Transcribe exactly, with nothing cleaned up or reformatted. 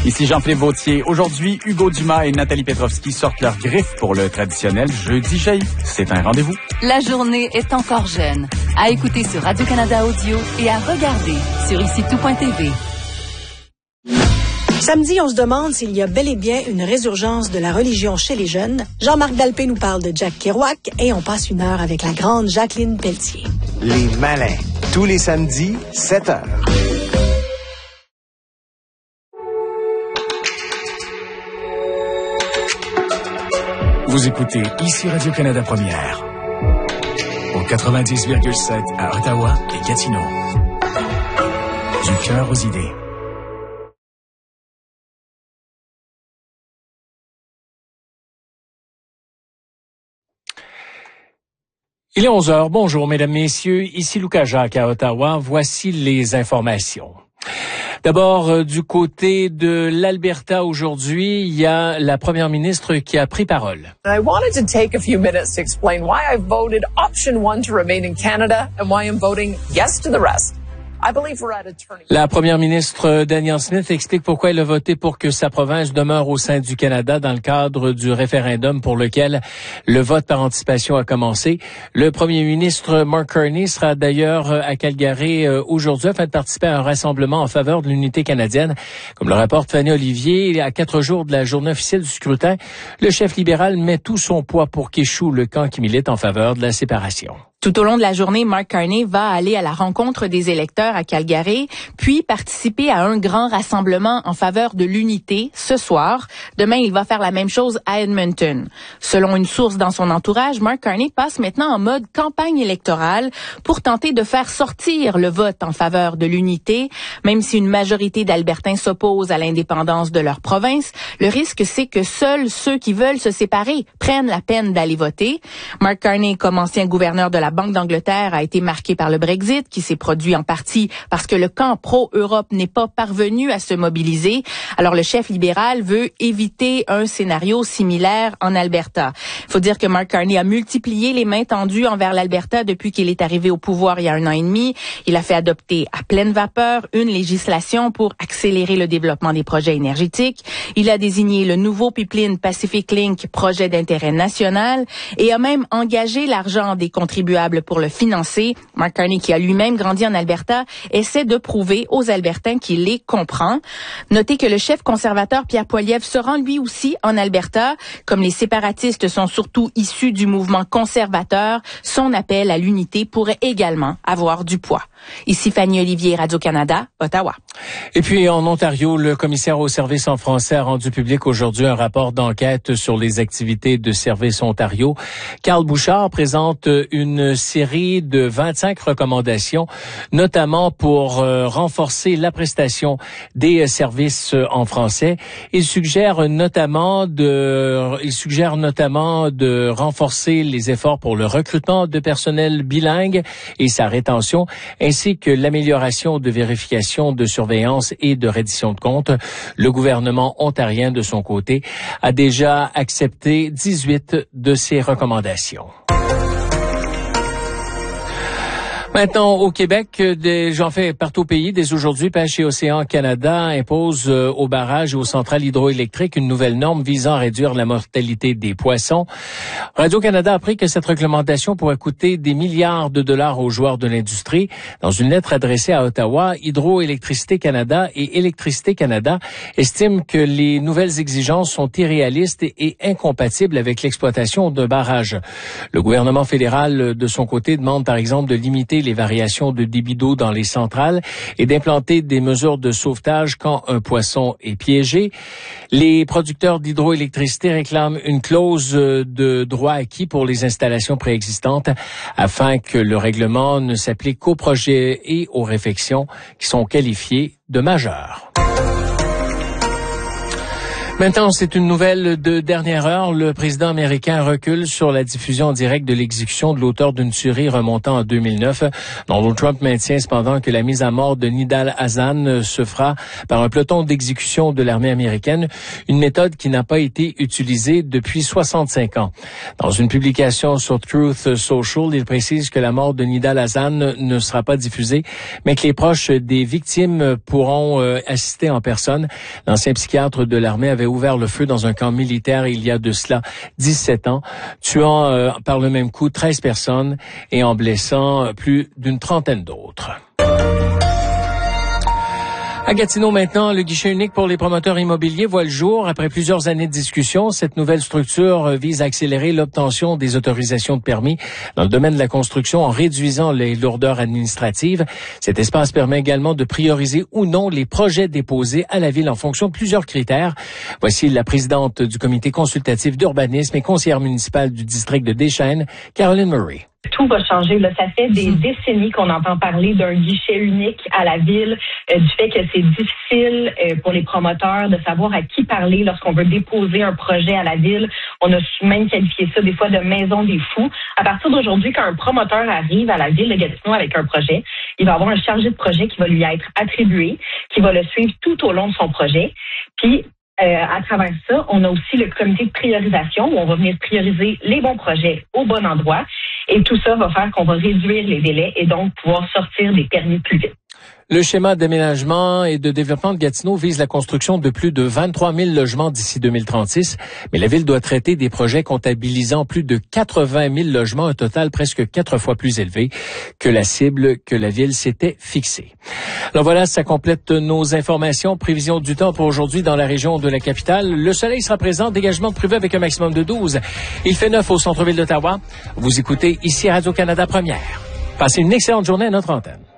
Ici Jean-Philippe Vautier. Aujourd'hui, Hugo Dumas et Nathalie Petrovski sortent leurs griffes pour le traditionnel Jeudi Jaillit. C'est un rendez-vous. La journée est encore jeune. À écouter sur Radio-Canada Audio et à regarder sur ici tout point t v. Samedi, on se demande s'il y a bel et bien une résurgence de la religion chez les jeunes. Jean-Marc Dalpé nous parle de Jack Kerouac et on passe une heure avec la grande Jacqueline Pelletier. Les Malins, tous les samedis, sept heures. Vous écoutez ici Radio-Canada Première, au quatre-vingt-dix virgule sept à Ottawa et Gatineau. Du cœur aux idées. Il est onze heures. Bonjour, mesdames, messieurs. Ici Lucas Jacques à Ottawa. Voici les informations. D'abord, euh, du côté de l'Alberta aujourd'hui, il y a la première ministre qui a pris parole. I wanted to take a few minutes to explain why I voted option one to remain in Canada and why I'm voting yes to the rest. La première ministre Danielle Smith explique pourquoi elle a voté pour que sa province demeure au sein du Canada dans le cadre du référendum pour lequel le vote par anticipation a commencé. Le premier ministre Mark Carney sera d'ailleurs à Calgary aujourd'hui afin de participer à un rassemblement en faveur de l'unité canadienne. Comme le rapporte Fanny Olivier, à quatre jours de la journée officielle du scrutin, le chef libéral met tout son poids pour qu'échoue le camp qui milite en faveur de la séparation. Tout au long de la journée, Mark Carney va aller à la rencontre des électeurs à Calgary, puis participer à un grand rassemblement en faveur de l'unité ce soir. Demain, il va faire la même chose à Edmonton. Selon une source dans son entourage, Mark Carney passe maintenant en mode campagne électorale pour tenter de faire sortir le vote en faveur de l'unité. Même si une majorité d'Albertains s'opposent à l'indépendance de leur province, le risque, c'est que seuls ceux qui veulent se séparer prennent la peine d'aller voter. Mark Carney, comme ancien gouverneur de la Banque d'Angleterre, a été marqué par le Brexit, qui s'est produit en partie parce que le camp pro-Europe n'est pas parvenu à se mobiliser. Alors le chef libéral veut éviter un scénario similaire en Alberta. Il faut dire que Mark Carney a multiplié les mains tendues envers l'Alberta depuis qu'il est arrivé au pouvoir il y a un an et demi. Il a fait adopter à pleine vapeur une législation pour accélérer le développement des projets énergétiques. Il a désigné le nouveau pipeline Pacific Link, projet d'intérêt national, et a même engagé l'argent des contribuables pour le financer. Mark Carney, qui a lui-même grandi en Alberta, essaie de prouver aux Albertains qu'il les comprend. Notez que le chef conservateur Pierre Poilievre se rend lui aussi en Alberta. Comme les séparatistes sont surtout issus du mouvement conservateur, son appel à l'unité pourrait également avoir du poids. Ici Fanny Olivier, Radio-Canada, Ottawa. Et puis en Ontario, le commissaire aux services en français a rendu public aujourd'hui un rapport d'enquête sur les activités de Services Ontario. Carl Bouchard présente une série de vingt-cinq recommandations, notamment pour euh, renforcer la prestation des services en français. Il suggère notamment de, il suggère notamment de renforcer les efforts pour le recrutement de personnel bilingue et sa rétention, ainsi que l'amélioration de vérification, de surveillance et de reddition de comptes. Le gouvernement ontarien, de son côté, a déjà accepté dix-huit de ces recommandations. Maintenant, au Québec, des, j'en fais partout au pays, dès aujourd'hui, Pêche et Océan Canada impose euh, aux barrages et aux centrales hydroélectriques une nouvelle norme visant à réduire la mortalité des poissons. Radio-Canada a appris que cette réglementation pourrait coûter des milliards de dollars aux joueurs de l'industrie. Dans une lettre adressée à Ottawa, Hydroélectricité Canada et Électricité Canada estiment que les nouvelles exigences sont irréalistes et, et incompatibles avec l'exploitation d'un barrage. Le gouvernement fédéral, de son côté, demande par exemple de limiter les variations de débit d'eau dans les centrales et d'implanter des mesures de sauvetage quand un poisson est piégé. Les producteurs d'hydroélectricité réclament une clause de droit acquis pour les installations préexistantes afin que le règlement ne s'applique qu'aux projets et aux réfections qui sont qualifiés de majeurs. Maintenant, c'est une nouvelle de dernière heure. Le président américain recule sur la diffusion en direct de l'exécution de l'auteur d'une tuerie remontant en deux mille neuf. Donald Trump maintient cependant que la mise à mort de Nidal Hasan se fera par un peloton d'exécution de l'armée américaine, une méthode qui n'a pas été utilisée depuis soixante-cinq ans. Dans une publication sur Truth Social, il précise que la mort de Nidal Hasan ne sera pas diffusée, mais que les proches des victimes pourront euh, assister en personne. L'ancien psychiatre de l'armée avait ouvert le feu dans un camp militaire il y a de cela dix-sept ans, tuant euh, par le même coup treize personnes et en blessant plus d'une trentaine d'autres. À Gatineau maintenant, le guichet unique pour les promoteurs immobiliers voit le jour. Après plusieurs années de discussion, cette nouvelle structure vise à accélérer l'obtention des autorisations de permis dans le domaine de la construction en réduisant les lourdeurs administratives. Cet espace permet également de prioriser ou non les projets déposés à la ville en fonction de plusieurs critères. Voici la présidente du comité consultatif d'urbanisme et conseillère municipale du district de Deschênes, Caroline Murray. Tout va changer. Là, ça fait des décennies qu'on entend parler d'un guichet unique à la ville, euh, du fait que c'est difficile euh, pour les promoteurs de savoir à qui parler lorsqu'on veut déposer un projet à la ville. On a même qualifié ça des fois de maison des fous. À partir d'aujourd'hui, quand un promoteur arrive à la ville de Gatineau avec un projet, il va avoir un chargé de projet qui va lui être attribué, qui va le suivre tout au long de son projet. Puis, Euh, à travers ça, on a aussi le comité de priorisation où on va venir prioriser les bons projets au bon endroit. Et tout ça va faire qu'on va réduire les délais et donc pouvoir sortir des permis plus vite. Le schéma d'aménagement et de développement de Gatineau vise la construction de plus de vingt-trois mille logements d'ici deux mille trente-six, mais la ville doit traiter des projets comptabilisant plus de quatre-vingt mille logements, un total presque quatre fois plus élevé que la cible que la ville s'était fixée. Alors voilà, ça complète nos informations. Prévision du temps pour aujourd'hui dans la région de la capitale. Le soleil sera présent, dégagement de prévu avec un maximum de douze. Il fait neuf au centre-ville d'Ottawa. Vous écoutez ici Radio-Canada Première. Passez une excellente journée à notre antenne.